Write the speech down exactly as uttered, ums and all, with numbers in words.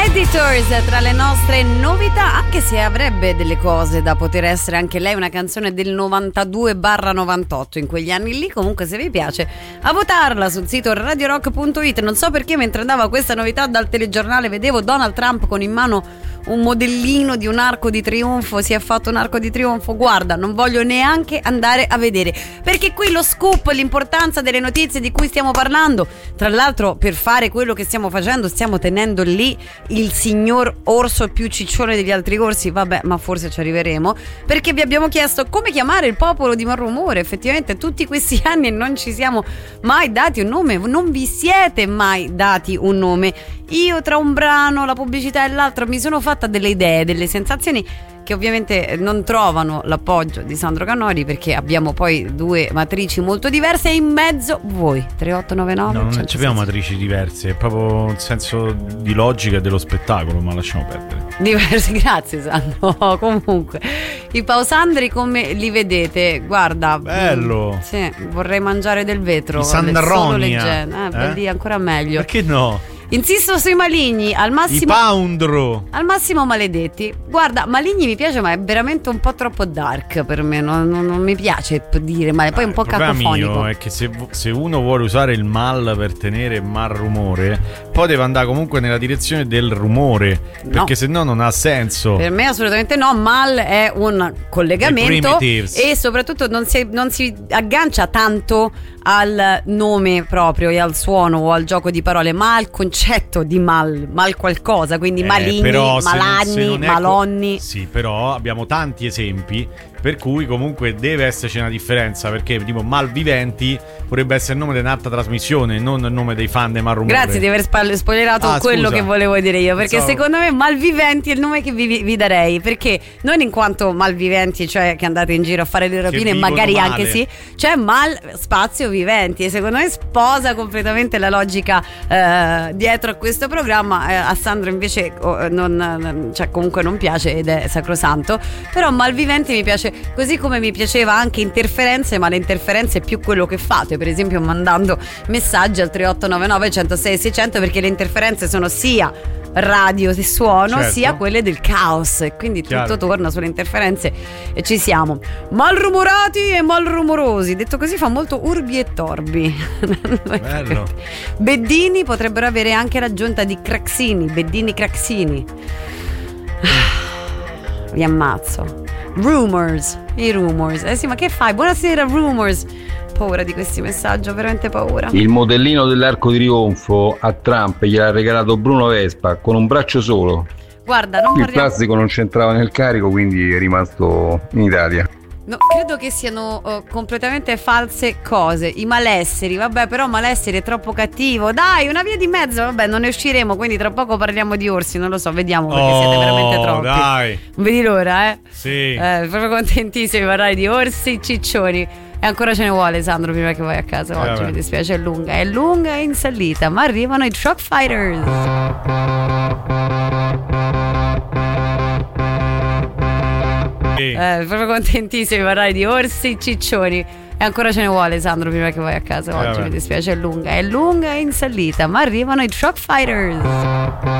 Editors tra le nostre novità, anche se avrebbe delle cose da poter essere anche lei una canzone del novantadue novantotto, in quegli anni lì. Comunque, se vi piace, a votarla sul sito radio rock punto it. Non so perché mentre andava questa novità dal telegiornale vedevo Donald Trump con in mano un modellino di un arco di trionfo. Si è fatto un arco di trionfo, guarda, non voglio neanche andare a vedere, perché qui lo scoop, l'importanza delle notizie di cui stiamo parlando. Tra l'altro, per fare quello che stiamo facendo stiamo tenendo lì il signor orso più ciccione degli altri orsi. Vabbè, ma forse ci arriveremo, perché vi abbiamo chiesto come chiamare il popolo di Malrumore. Effettivamente tutti questi anni e non ci siamo mai dati un nome, non vi siete mai dati un nome. Io tra un brano, la pubblicità e l'altro mi sono fatta delle idee, delle sensazioni che ovviamente non trovano l'appoggio di Sandro Canori, perché abbiamo poi due matrici molto diverse e in mezzo voi. Tre otto nove nove No, non abbiamo matrici diverse, è proprio un senso di logica dello spettacolo, ma lasciamo perdere. Diversi, grazie Sandro. Comunque, i pausandri come li vedete? Guarda, bello. Mh, sì, vorrei mangiare del vetro. I sandarronia. Eh, eh? Belli, ancora meglio. Perché no? Insisto sui maligni, al massimo. I Poundro. Al massimo maledetti. Guarda, maligni mi piace, ma è veramente un po' troppo dark per me. Non, non, non mi piace dire male, poi è un po' cacofonico. Il problema mio è che se, se uno vuole usare il mal per tenere mal rumore, poi deve andare comunque nella direzione del rumore, no, perché se no non ha senso. Per me assolutamente no. Mal è un collegamento e soprattutto non si, non si aggancia tanto al nome proprio e al suono o al gioco di parole, ma al concetto di mal, mal qualcosa, quindi eh, maligni, però, malagni, se non, se non malonni. Co- sì, però abbiamo tanti esempi per cui comunque deve esserci una differenza, perché tipo malviventi potrebbe essere il nome di un'altra trasmissione, non il nome dei fan dei Malrumore. Grazie di aver spa- spoilerato ah, quello scusa. Che volevo dire io, perché so. Secondo me malviventi è il nome che vi, vi darei, perché non in quanto malviventi, cioè che andate in giro a fare le rapine, magari male. Anche sì, cioè mal spazio viventi, e secondo me sposa completamente la logica eh, dietro a questo programma. eh, a Sandro invece oh, non, cioè comunque non piace ed è sacrosanto, però malviventi mi piace, così come mi piaceva anche interferenze, ma le interferenze è più quello che fate, per esempio mandando messaggi al tre otto nove nove uno zero sei sei zero zero, perché le interferenze sono sia radio e suono, certo, sia quelle del caos, e quindi chiaro, tutto torna sulle interferenze e ci siamo. Malrumorati e malrumorosi, detto così fa molto urbi e torbi. Bello. Beddini potrebbero avere anche l'aggiunta di craxini, beddini craxini. Vi ammazzo. Rumors, i rumors. Eh sì, ma che fai? Buonasera rumors. Paura di questi messaggi, ho veramente paura. Il modellino dell'arco di trionfo a Trump gliel'ha regalato Bruno Vespa con un braccio solo. Guarda, non il parliamo... plastico non c'entrava nel carico, quindi è rimasto in Italia. No, credo che siano uh, completamente false cose. I malesseri, vabbè, però malesseri è troppo cattivo. Dai, una via di mezzo, vabbè, non ne usciremo, quindi tra poco parliamo di orsi, non lo so, vediamo, perché oh, siete veramente troppi. Dai. Non vedi l'ora, eh? Sì. Eh, proprio contentissimi di parlare di orsi ciccioni. E ancora ce ne vuole, Sandro, prima che vai a casa. Oggi vabbè, mi dispiace, è lunga, è lunga e in salita, ma arrivano i Truck Fighters. Eh, proprio contentissimi di parlare di orsi ciccioni. E ancora ce ne vuole, Sandro, prima che vai a casa. Oggi eh, mi dispiace, è lunga, è lunga e in salita, ma arrivano i Truck Fighters.